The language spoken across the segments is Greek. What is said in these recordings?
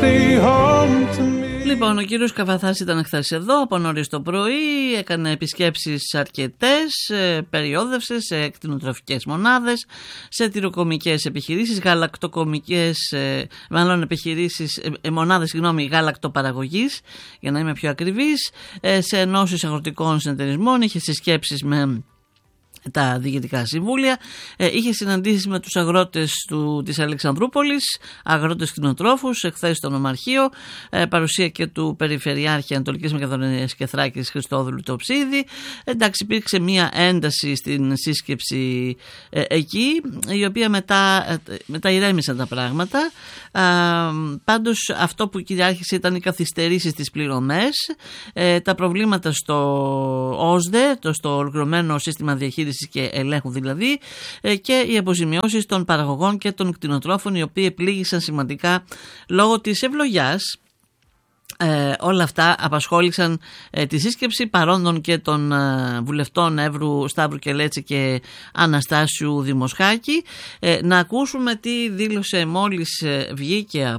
safely home to me. Λοιπόν, ο κύριος Καβαθάς ήταν χθες εδώ από νωρίς το πρωί, έκανε επισκέψεις αρκετές, περιόδευσε σε κτηνοτροφικές μονάδες, σε τυροκομικές επιχειρήσεις, γαλακτοκομικές, επιχειρήσεις, μονάδες γαλακτοπαραγωγής, για να είμαι πιο ακριβής, σε ενώσεις αγροτικών συνεταιρισμών, είχε συσκέψεις με τα διοικητικά συμβούλια, είχε συναντήσεις με τους αγρότες της Αλεξανδρούπολης, αγρότες κτηνοτρόφους, εχθές στο νομαρχείο, παρουσία και του Περιφερειάρχη Ανατολικής Μακεδονίας και Θράκης Χριστόδουλου Τοψίδη. Εντάξει, υπήρξε μια ένταση στην σύσκεψη εκεί, η οποία μετά ηρέμησαν τα πράγματα. Πάντως αυτό που κυριάρχησε ήταν οι καθυστερήσεις στις πληρωμές, τα προβλήματα στο ΟΣΔΕ, στο ολοκληρωμένο σύστημα διαχείρισης και ελέγχου δηλαδή, και οι αποζημιώσεις των παραγωγών και των κτηνοτρόφων, οι οποίοι πλήγησαν σημαντικά λόγω της ευλογιάς. Όλα αυτά απασχόλησαν τη σύσκεψη παρόντων και των βουλευτών Εύρου, Σταύρου Κελέτση και Αναστάσιου Δημοσχάκη. Να ακούσουμε τι δήλωσε μόλις βγήκε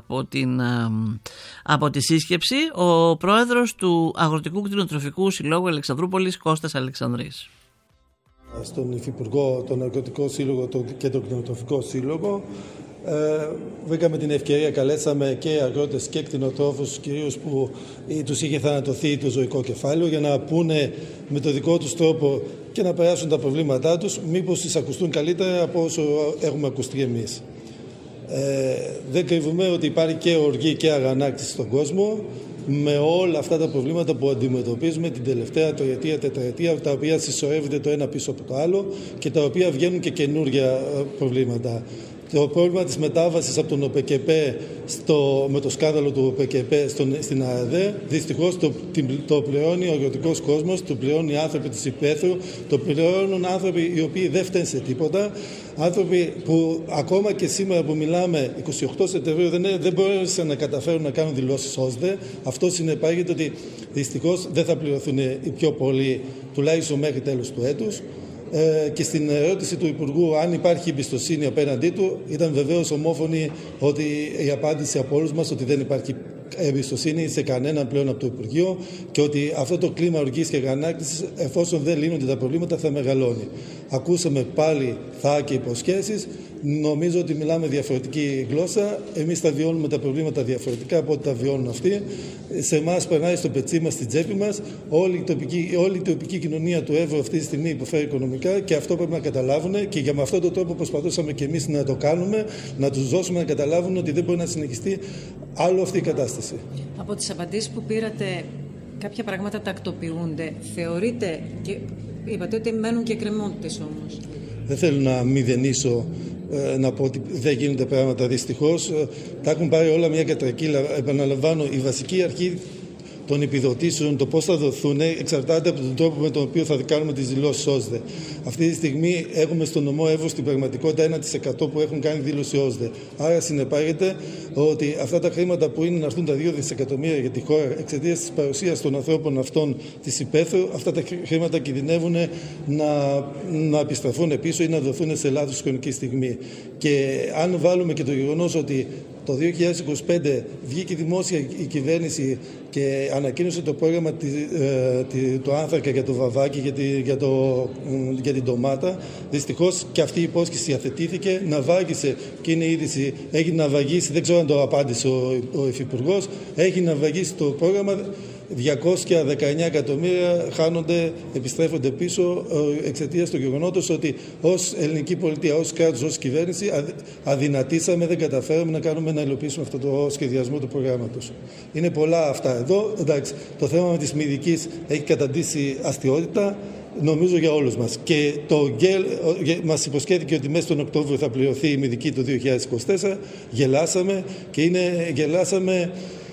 από τη σύσκεψη ο πρόεδρος του Αγροτικού Κτηνοτροφικού Συλλόγου Αλεξανδρούπολης, Κώστας Αλεξανδρής. Στον Υφυπουργό, τον Αγροτικό Σύλλογο και τον Κτηνοτροφικό Σύλλογο βρήκαμε την ευκαιρία, καλέσαμε και αγρότες και κτηνοτρόφους, κυρίως που τους είχε θανατωθεί το ζωικό κεφάλαιο, για να πούνε με το δικό τους τρόπο και να περάσουν τα προβλήματά τους, μήπως τις ακουστούν καλύτερα από όσο έχουμε ακουστεί εμείς. Δεν κρύβουμε ότι υπάρχει και οργή και αγανάκτηση στον κόσμο με όλα αυτά τα προβλήματα που αντιμετωπίζουμε την τελευταία τριετία, τετραετία, τα οποία συσσωρεύονται το ένα πίσω από το άλλο και τα οποία βγαίνουν και καινούργια προβλήματα. Το πρόβλημα της μετάβασης από τον ΟΠΚΠ με το σκάνδαλο του ΟΠΚΠ στην ΑΕΔΕ, δυστυχώς το πληρώνει ο αγροτικός κόσμος, το πληρώνουν οι άνθρωποι της υπαίθρου, το πληρώνουν άνθρωποι οι οποίοι δεν φταίνουν σε τίποτα, άνθρωποι που ακόμα και σήμερα που μιλάμε 28 Σεπτεμβρίου δεν μπόρεσαν να καταφέρουν να κάνουν δηλώσεις ΟΣΔΕ. Αυτό συνεπάγεται ότι δυστυχώς δεν θα πληρωθούν οι πιο πολλοί, τουλάχιστον μέχρι τέλος του έτους. Και στην ερώτηση του Υπουργού αν υπάρχει εμπιστοσύνη απέναντί του, ήταν βεβαίως ομόφωνη ότι η απάντηση από όλους μας ότι δεν υπάρχει εμπιστοσύνη σε κανέναν πλέον από το Υπουργείο και ότι αυτό το κλίμα οργής και αγανάκτησης, εφόσον δεν λύνονται τα προβλήματα, θα μεγαλώνει. Ακούσαμε πάλι θα και υποσχέσεις. Νομίζω ότι μιλάμε διαφορετική γλώσσα. Εμείς τα βιώνουμε τα προβλήματα διαφορετικά από ό,τι τα βιώνουν αυτοί. Σε εμάς περνάει στο πετσί μας, στην τσέπη μας. Όλη η τοπική κοινωνία του Εύρου αυτή τη στιγμή υποφέρει οικονομικά και αυτό πρέπει να καταλάβουν και για με αυτόν τον τρόπο προσπαθούσαμε και εμείς να το κάνουμε, να τους δώσουμε να καταλάβουν ότι δεν μπορεί να συνεχιστεί άλλο αυτή η κατάσταση. Από τις απαντήσεις που πήρατε, κάποια πράγματα τακτοποιούνται. Θεωρείτε, και είπατε ότι μένουν και εκκρεμότητες όμως. Δεν θέλω να μηδενίσω, να πω ότι δεν γίνονται πράγματα. Δυστυχώς τα έχουν πάρει όλα μια κατρακύλα. Επαναλαμβάνω, η βασική αρχή των επιδοτήσεων, το πώς θα δοθούν, εξαρτάται από τον τρόπο με τον οποίο θα κάνουμε τις δηλώσεις ΟΣΔΕ. Αυτή τη στιγμή έχουμε στο νομό Εύρου στην πραγματικότητα 1% που έχουν κάνει δήλωση ΟΣΔΕ. Άρα συνεπάγεται ότι αυτά τα χρήματα που είναι να έρθουν τα 2 δισεκατομμύρια για τη χώρα εξαιτίας της παρουσίας των ανθρώπων αυτών της υπαίθρου, αυτά τα χρήματα κινδυνεύουν να επιστραφούν πίσω ή να δοθούν σε λάθος χρονική στιγμή. Και αν βάλουμε και το γεγονός ότι το 2025 βγήκε δημόσια η κυβέρνηση και ανακοίνωσε το πρόγραμμα του άνθρακα για το βαβάκι, για την ντομάτα. Δυστυχώς και αυτή η υπόσχεση αθετήθηκε, ναυάγησε και είναι είδηση, έχει ναυαγήσει, δεν ξέρω αν το απάντησε ο Υφυπουργός, έχει ναυαγήσει το πρόγραμμα. 219 εκατομμύρια χάνονται, επιστρέφονται πίσω εξαιτίας του γεγονότος ότι ως ελληνική πολιτεία, ως κράτος, ως κυβέρνηση αδυνατήσαμε, δεν καταφέραμε να υλοποιήσουμε αυτό το σχεδιασμό του προγράμματος. Είναι πολλά αυτά εδώ. Εντάξει, το θέμα με της μηδικής έχει καταντήσει αστιότητα, νομίζω για όλους μας. Και το ΓΕΛ μας υποσχέθηκε ότι μέσα τον Οκτώβριο θα πληρωθεί η μηδική το 2024. Γελάσαμε και γελάσαμε.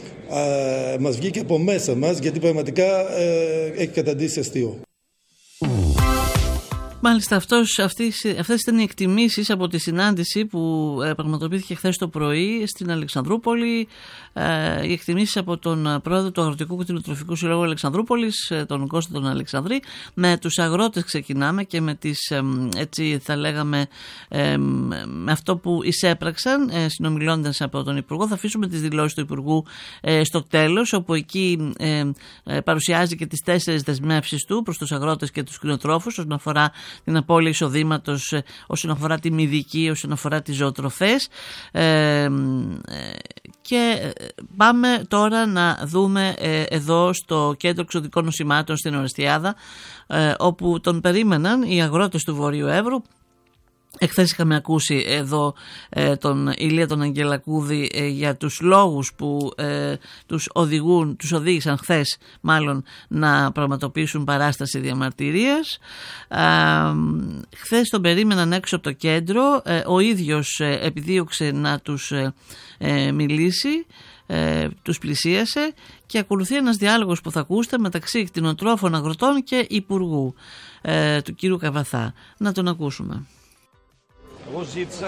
Μας βγήκε από μέσα μας γιατί πραγματικά έχει καταντήσει αστείο. Μάλιστα, αυτές ήταν οι εκτιμήσεις από τη συνάντηση που πραγματοποιήθηκε χθες το πρωί στην Αλεξανδρούπολη. Οι εκτιμήσεις από τον πρόεδρο του Αγροτικού Κτηνοτροφικού Συλλόγου Αλεξανδρούπολης, τον Κώστα τον Αλεξανδρή. Με τους αγρότες ξεκινάμε και με τις, έτσι θα λέγαμε, με αυτό που εισέπραξαν συνομιλώντας από τον Υπουργό. Θα αφήσουμε τις δηλώσεις του Υπουργού στο τέλος, όπου εκεί παρουσιάζει και τις 4 δεσμεύσεις του προς τους αγρότες και τους κτηνοτρόφους όσον αφορά την απώλεια εισοδήματος, όσον αφορά τη μυδική, όσον αφορά τις ζωοτροφές. Και πάμε τώρα να δούμε εδώ στο Κέντρο Ξωτικών Νοσημάτων στην Ορεστιάδα, όπου τον περίμεναν οι αγρότες του Βορείου Εύρου. Εχθές είχαμε ακούσει εδώ τον Ηλία τον Αγγελακούδη για τους λόγους που τους οδήγησαν χθες μάλλον να πραγματοποιήσουν παράσταση διαμαρτυρίας. Χθες τον περίμεναν έξω από το κέντρο, ο ίδιος επιδίωξε να τους μιλήσει, τους πλησίασε και ακολουθεί ένας διάλογος που θα ακούσετε μεταξύ κτηνοτρόφων, αγροτών και υπουργού του κύριου Καβαθά. Να τον ακούσουμε. Εγώ ζήτησα